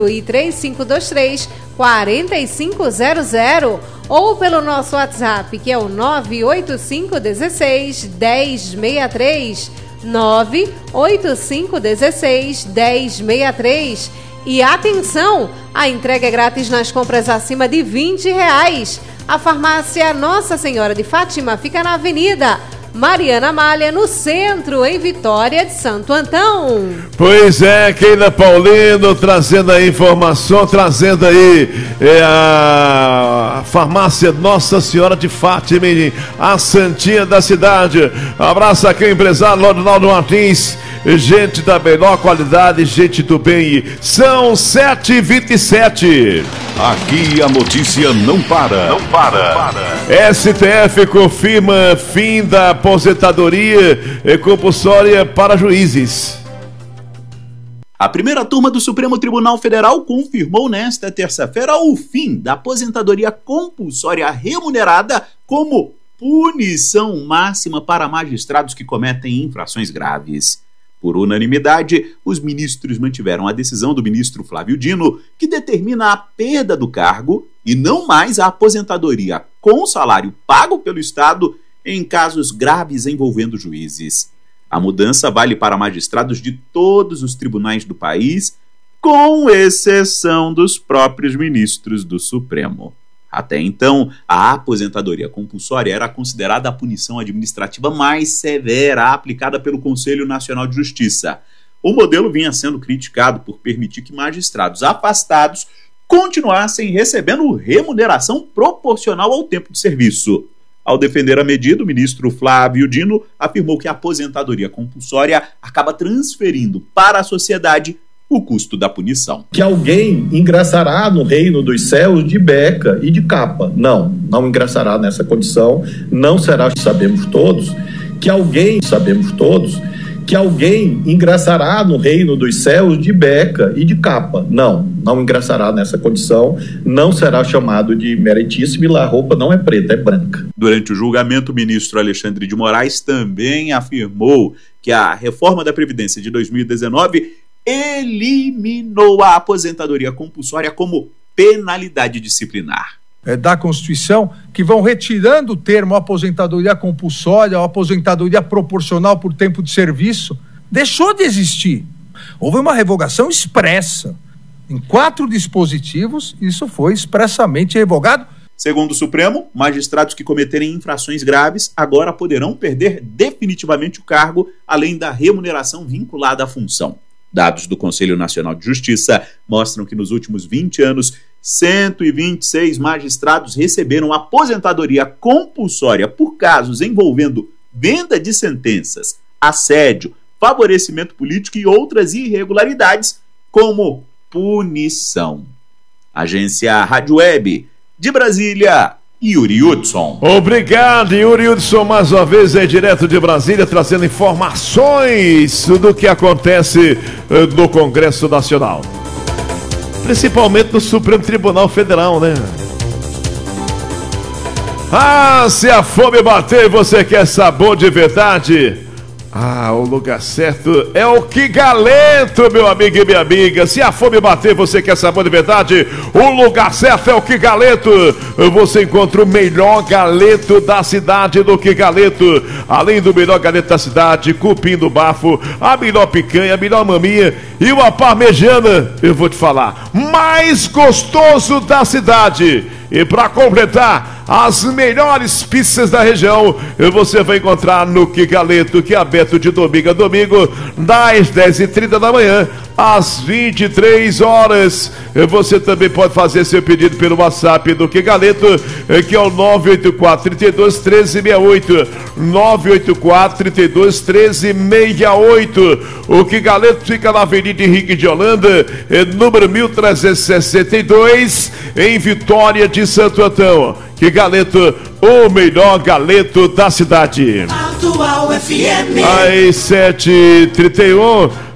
e 3523-4500 ou pelo nosso WhatsApp, que é o 98516-1063, 98516-1063. E atenção, a entrega é grátis nas compras acima de R$20. A farmácia Nossa Senhora de Fátima fica na Avenida Mariana Malha, no centro, em Vitória de Santo Antão. Pois é, Keila Paulino trazendo a informação, trazendo aí a farmácia Nossa Senhora de Fátima, a santinha da cidade. Abraço aqui o empresário Lodinaldo Martins, gente da melhor qualidade, gente do bem. São 7h27. Aqui a notícia não para. Não para. STF confirma fim da aposentadoria compulsória para juízes. A primeira turma do Supremo Tribunal Federal confirmou nesta terça-feira o fim da aposentadoria compulsória remunerada como punição máxima para magistrados que cometem infrações graves. Por unanimidade, os ministros mantiveram a decisão do ministro Flávio Dino, que determina a perda do cargo e não mais a aposentadoria com salário pago pelo Estado em casos graves envolvendo juízes. A mudança vale para magistrados de todos os tribunais do país, com exceção dos próprios ministros do Supremo. Até então, a aposentadoria compulsória era considerada a punição administrativa mais severa aplicada pelo Conselho Nacional de Justiça. O modelo vinha sendo criticado por permitir que magistrados afastados continuassem recebendo remuneração proporcional ao tempo de serviço. Ao defender a medida, o ministro Flávio Dino afirmou que a aposentadoria compulsória acaba transferindo para a sociedade o custo da punição. Que alguém ingressará no reino dos céus de beca e de capa. Não ingressará nessa condição, não será, sabemos todos, que alguém ingressará no reino dos céus de beca e de capa. Não ingressará nessa condição, não será chamado de meritíssimo e a roupa não é preta, é branca. Durante o julgamento, o ministro Alexandre de Moraes também afirmou que a reforma da Previdência de 2019 eliminou a aposentadoria compulsória como penalidade disciplinar. Da Constituição, que vão retirando o termo aposentadoria compulsória ou aposentadoria proporcional por tempo de serviço, deixou de existir. Houve uma revogação expressa. Em 4 dispositivos, isso foi expressamente revogado. Segundo o Supremo, magistrados que cometerem infrações graves agora poderão perder definitivamente o cargo, além da remuneração vinculada à função. Dados do Conselho Nacional de Justiça mostram que nos últimos 20 anos, 126 magistrados receberam aposentadoria compulsória por casos envolvendo venda de sentenças, assédio, favorecimento político e outras irregularidades como punição. Agência Rádio Web de Brasília, Yuri Hudson. Obrigado, Yuri Hudson, mais uma vez direto de Brasília, trazendo informações do que acontece no Congresso Nacional, principalmente no Supremo Tribunal Federal, né? Se a fome bater e você quer sabor de verdade, o lugar certo é o Que Galeto, meu amigo e minha amiga. Se a fome bater, você quer sabor de verdade, o lugar certo é o Que Galeto. Você encontra o melhor galeto da cidade do Que Galeto. Além do melhor galeto da cidade, cupim do bafo, a melhor picanha, a melhor maminha e uma parmegiana, eu vou te falar, mais gostoso da cidade. E para completar, as melhores pizzas da região você vai encontrar no Que Galeto, que é aberto de domingo a domingo, das 10h30 da manhã às 23 horas. Você também pode fazer seu pedido pelo WhatsApp do Que Galeto, que é o 984-32-1368. 984-32-1368. O Que Galeto fica na Avenida Henrique de Holanda, número 1362, em Vitória de Santo Antão. Que Galeto, o melhor galeto da cidade. Atual FM. Às 7h31,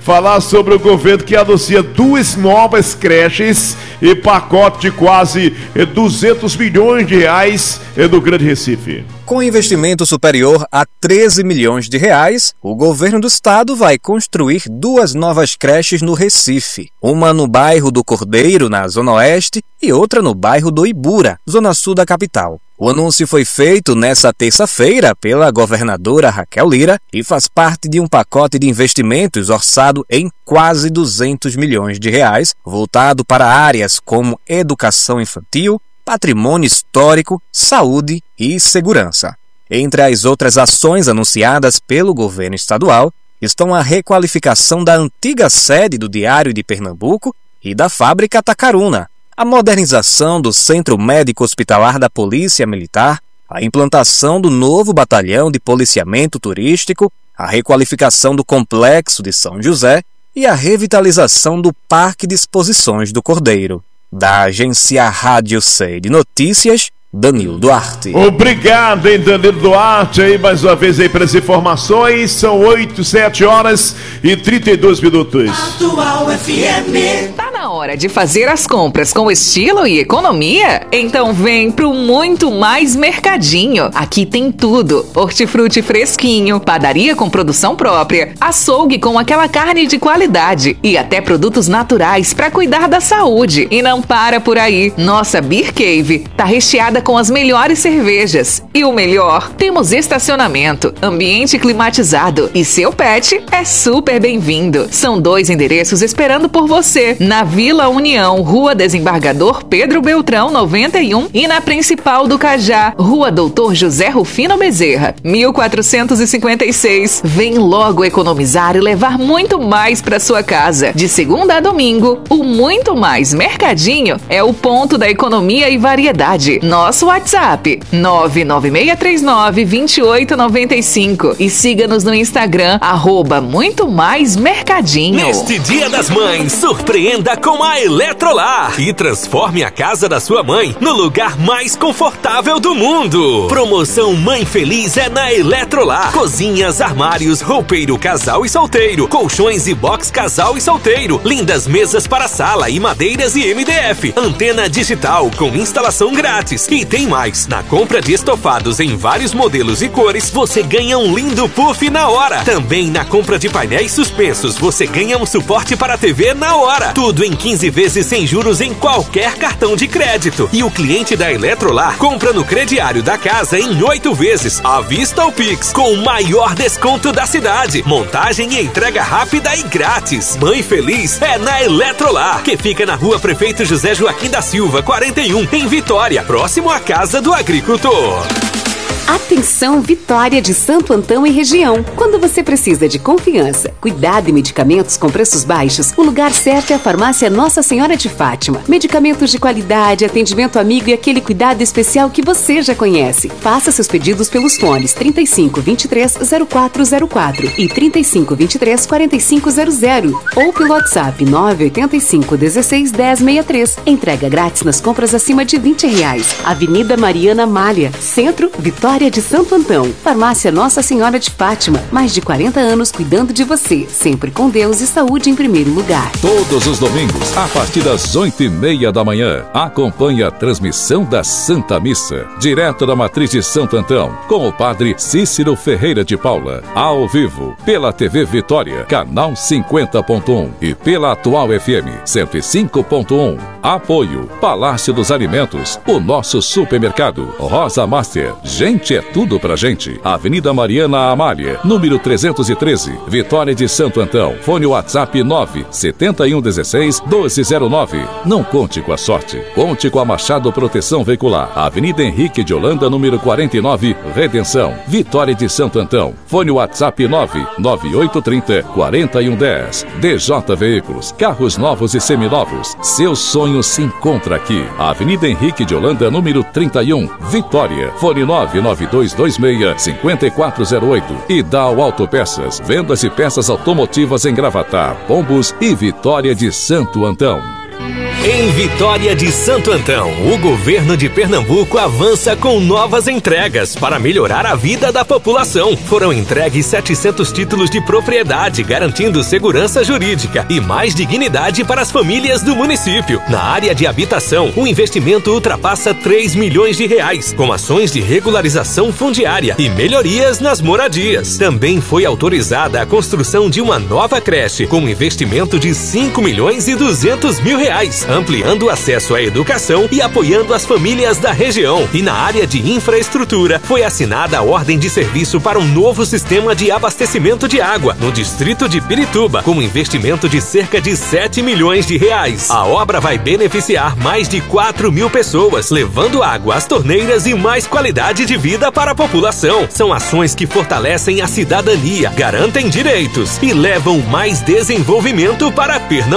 falar sobre o governo que anuncia 2 novas creches e pacote de quase 200 milhões de reais no Grande Recife. Com investimento superior a 13 milhões de reais, o governo do estado vai construir 2 novas creches no Recife. Uma no bairro do Cordeiro, na Zona Oeste, e outra no bairro do Ibura, Zona Sul da capital. O anúncio foi feito nesta terça-feira pela governadora Raquel Lira e faz parte de um pacote de investimentos orçado em quase 200 milhões de reais, voltado para áreas como educação infantil, patrimônio histórico, saúde e segurança. Entre as outras ações anunciadas pelo governo estadual estão a requalificação da antiga sede do Diário de Pernambuco e da fábrica Tacaruna, a modernização do Centro Médico Hospitalar da Polícia Militar, a implantação do novo batalhão de policiamento turístico, a requalificação do Complexo de São José e a revitalização do Parque de Exposições do Cordeiro. Da agência Rádio C de Notícias, Danilo Duarte. Obrigado, hein, Danilo Duarte, aí mais uma vez aí pelas informações. São 7 horas e 32 minutos. Atual FM. Tá na hora de fazer as compras com estilo e economia? Então vem pro Muito Mais Mercadinho. Aqui tem tudo: hortifruti fresquinho, padaria com produção própria, açougue com aquela carne de qualidade e até produtos naturais para cuidar da saúde. E não para por aí. Nossa Beer Cave tá recheada com as melhores cervejas. E o melhor, temos estacionamento, ambiente climatizado e seu pet é super bem-vindo. São 2 endereços esperando por você: na Vila União, Rua Desembargador Pedro Beltrão, 91, e na Principal do Cajá, Rua Doutor José Rufino Bezerra, 1456. Vem logo economizar e levar muito mais para sua casa. De segunda a domingo, o Muito Mais Mercadinho é o ponto da economia e variedade. Nosso WhatsApp 996392895 e siga-nos no Instagram @Muito Mais Mercadinho. Neste Dia das Mães, surpreenda com a Eletrolar e transforme a casa da sua mãe no lugar mais confortável do mundo. Promoção Mãe Feliz é na Eletrolar. Cozinhas, armários, roupeiro casal e solteiro, colchões e box casal e solteiro, lindas mesas para sala e madeiras e MDF, antena digital com instalação grátis. E tem mais, na compra de estofados em vários modelos e cores, você ganha um lindo puff na hora. Também na compra de painéis suspensos, você ganha um suporte para a TV na hora. Tudo em 15 vezes sem juros em qualquer cartão de crédito. E o cliente da Eletrolar compra no crediário da casa em 8 vezes, à vista ou Pix, com o maior desconto da cidade. Montagem e entrega rápida e grátis. Mãe Feliz é na Eletrolar, que fica na Rua Prefeito José Joaquim da Silva, 41, em Vitória, próximo à Casa do Agricultor. Atenção, Vitória de Santo Antão e região. Quando você precisa de confiança, cuidado e medicamentos com preços baixos, o lugar certo é a Farmácia Nossa Senhora de Fátima. Medicamentos de qualidade, atendimento amigo e aquele cuidado especial que você já conhece. Faça seus pedidos pelos fones 3523-0404 e 3523-4500 ou pelo WhatsApp 985-16-1063. Entrega grátis nas compras acima de R$20. Avenida Mariana Malha, Centro, Vitória de Santo Antão. Farmácia Nossa Senhora de Fátima. Mais de 40 anos cuidando de você. Sempre com Deus e saúde em primeiro lugar. Todos os domingos, a partir das 8h30 da manhã, acompanhe a transmissão da Santa Missa, direto da Matriz de Santo Antão, com o padre Cícero Ferreira de Paula, ao vivo, pela TV Vitória, canal 50.1 e pela Atual FM 105.1. Apoio Palácio dos Alimentos, o nosso supermercado, Rosa Master, Gente é tudo pra gente. Avenida Mariana Amália, número 313, Vitória de Santo Antão. Fone WhatsApp 97116-1209. Não conte com a sorte, conte com a Machado Proteção Veicular. Avenida Henrique de Holanda, número 49, Redenção, Vitória de Santo Antão. Fone WhatsApp 99830-4110. DJ Veículos, carros novos e seminovos. Seu sonho se encontra aqui. Avenida Henrique de Holanda, número 31, Vitória. Fone 99226-5408. E Dow Autopeças, vendas e peças automotivas em Gravatá, Pombos e Vitória de Santo Antão. Em Vitória de Santo Antão, o governo de Pernambuco avança com novas entregas para melhorar a vida da população. Foram entregues 700 títulos de propriedade, garantindo segurança jurídica e mais dignidade para as famílias do município. Na área de habitação, o investimento ultrapassa 3 milhões de reais, com ações de regularização fundiária e melhorias nas moradias. Também foi autorizada a construção de uma nova creche, com investimento de 5 milhões e 200 mil reais, ampliando o acesso à educação e apoiando as famílias da região. E na área de infraestrutura, foi assinada a ordem de serviço para um novo sistema de abastecimento de água no distrito de Pirituba, com investimento de cerca de 7 milhões de reais. A obra vai beneficiar mais de 4 mil pessoas, levando água às torneiras e mais qualidade de vida para a população. São ações que fortalecem a cidadania, garantem direitos e levam mais desenvolvimento para Pernambuco.